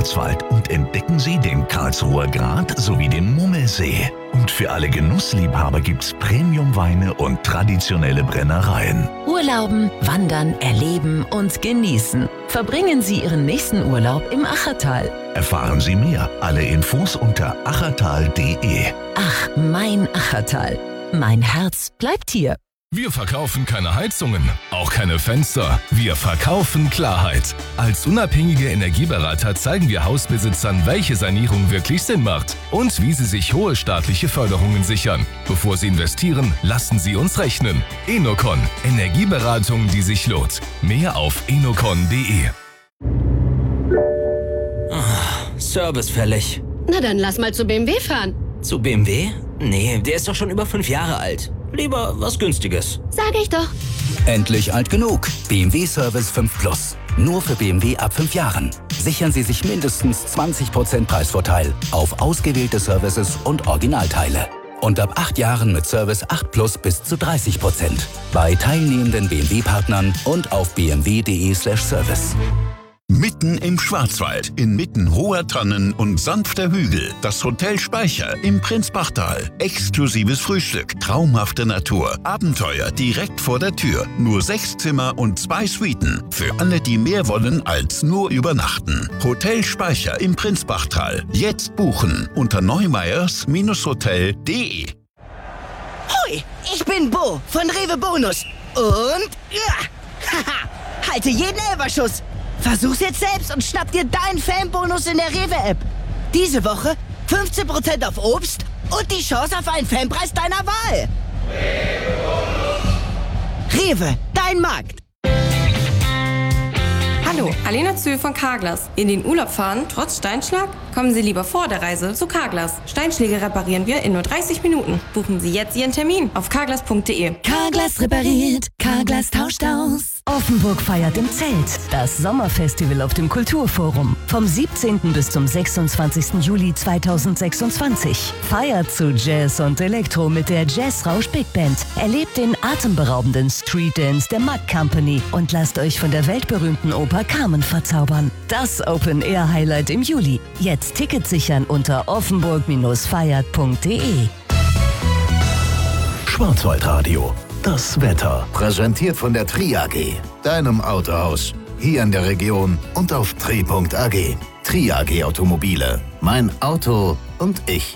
Schwarzwald und entdecken Sie den Karlsruher Grat sowie den Mummelsee. Und für alle Genussliebhaber gibt's Premium-Weine und traditionelle Brennereien. Urlauben, wandern, erleben und genießen. Verbringen Sie Ihren nächsten Urlaub im Achertal. Erfahren Sie mehr. Alle Infos unter achertal.de. Ach, mein Achertal. Mein Herz bleibt hier. Wir verkaufen keine Heizungen, auch keine Fenster. Wir verkaufen Klarheit. Als unabhängige Energieberater zeigen wir Hausbesitzern, welche Sanierung wirklich Sinn macht und wie sie sich hohe staatliche Förderungen sichern. Bevor sie investieren, lassen sie uns rechnen. Enocon. Energieberatung, die sich lohnt. Mehr auf enocon.de. Service fällig. Na dann lass mal zu BMW fahren. Zu BMW? Nee, der ist doch schon über 5 Jahre alt. Lieber was Günstiges. Sag ich doch. Endlich alt genug. BMW Service 5 Plus. Nur für BMW ab 5 Jahren. Sichern Sie sich mindestens 20% Preisvorteil auf ausgewählte Services und Originalteile. Und ab 8 Jahren mit Service 8 Plus bis zu 30%. Bei teilnehmenden BMW-Partnern und auf bmw.de/service. Mitten im Schwarzwald, inmitten hoher Tannen und sanfter Hügel, das Hotel Speicher im Prinzbachtal. Exklusives Frühstück, traumhafte Natur, Abenteuer direkt vor der Tür. Nur 6 Zimmer und 2 Suiten. Für alle, die mehr wollen als nur übernachten. Hotel Speicher im Prinzbachtal. Jetzt buchen unter neumeyers-hotel.de. Hoi, ich bin Bo von Rewe Bonus. Und haha, halte jeden Elferschuss. Versuch's jetzt selbst und schnapp dir deinen Fanbonus in der Rewe-App. Diese Woche 15% auf Obst und die Chance auf einen Fanpreis deiner Wahl. Rewe, dein Markt. Hallo, Alena Zühl von Carglass. In den Urlaub fahren, trotz Steinschlag? Kommen Sie lieber vor der Reise zu Carglass. Steinschläge reparieren wir in nur 30 Minuten. Buchen Sie jetzt Ihren Termin auf carglass.de. Carglass repariert, Carglass tauscht aus. Offenburg feiert im Zelt. Das Sommerfestival auf dem Kulturforum. Vom 17. bis zum 26. Juli 2026. Feiert zu Jazz und Elektro mit der Jazzrausch Big Band. Erlebt den atemberaubenden Street Dance der Mug Company und lasst euch von der weltberühmten Oper Carmen verzaubern. Das Open-Air-Highlight im Juli. Jetzt Tickets sichern unter offenburg-feiert.de. Schwarzwaldradio. Das Wetter. Präsentiert von der Tri AG, deinem Autohaus. Hier in der Region und auf tri.ag. Tri AG Automobile. Mein Auto und ich.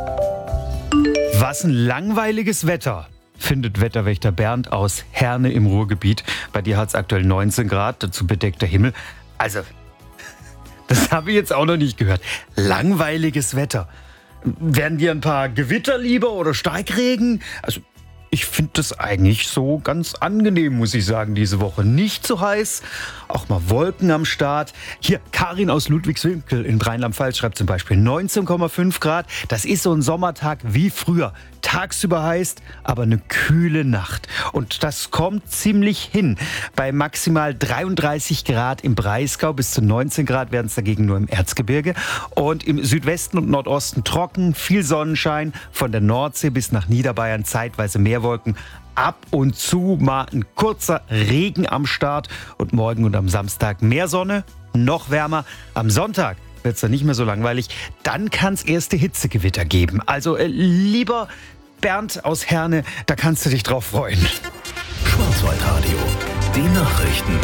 Was ein langweiliges Wetter, findet Wetterwächter Bernd aus Herne im Ruhrgebiet. Bei dir hat es aktuell 19 Grad, dazu bedeckter Himmel. Also, das habe ich jetzt auch noch nicht gehört. Langweiliges Wetter. Werden dir ein paar Gewitter lieber oder Starkregen? Also, ich finde das eigentlich so ganz angenehm, muss ich sagen, diese Woche. Nicht so heiß, auch mal Wolken am Start. Hier, Karin aus Ludwigswinkel in Rheinland-Pfalz schreibt zum Beispiel 19,5 Grad. Das ist so ein Sommertag wie früher. Tagsüber heiß, aber eine kühle Nacht. Und das kommt ziemlich hin. Bei maximal 33 Grad im Breisgau, bis zu 19 Grad werden es dagegen nur im Erzgebirge. Und im Südwesten und Nordosten trocken, viel Sonnenschein. Von der Nordsee bis nach Niederbayern zeitweise Meerwolken. Ab und zu mal ein kurzer Regen am Start. Und morgen und am Samstag mehr Sonne, noch wärmer. Am Sonntag wird es dann nicht mehr so langweilig. Dann kann es erste Hitzegewitter geben. Also lieber Bernd aus Herne, da kannst du dich drauf freuen. Schwarzwaldradio. Die Nachrichten.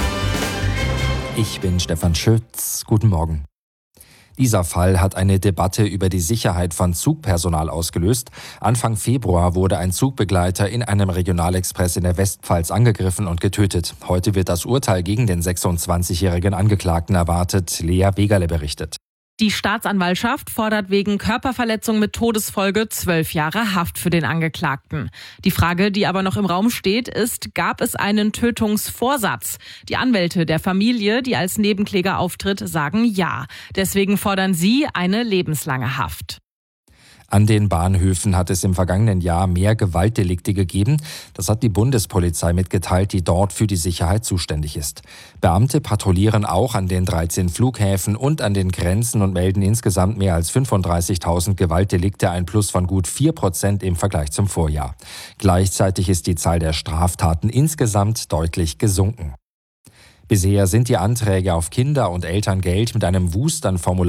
Ich bin Stefan Schütz. Guten Morgen. Dieser Fall hat eine Debatte über die Sicherheit von Zugpersonal ausgelöst. Anfang Februar wurde ein Zugbegleiter in einem Regionalexpress in der Westpfalz angegriffen und getötet. Heute wird das Urteil gegen den 26-jährigen Angeklagten erwartet. Lea Wegerle berichtet. Die Staatsanwaltschaft fordert wegen Körperverletzung mit Todesfolge 12 Jahre Haft für den Angeklagten. Die Frage, die aber noch im Raum steht, ist, gab es einen Tötungsvorsatz? Die Anwälte der Familie, die als Nebenkläger auftritt, sagen ja. Deswegen fordern sie eine lebenslange Haft. An den Bahnhöfen hat es im vergangenen Jahr mehr Gewaltdelikte gegeben. Das hat die Bundespolizei mitgeteilt, die dort für die Sicherheit zuständig ist. Beamte patrouillieren auch an den 13 Flughäfen und an den Grenzen und melden insgesamt mehr als 35.000 Gewaltdelikte, ein Plus von gut 4% im Vergleich zum Vorjahr. Gleichzeitig ist die Zahl der Straftaten insgesamt deutlich gesunken. Bisher sind die Anträge auf Kinder- und Elterngeld mit einem Wust an Formularen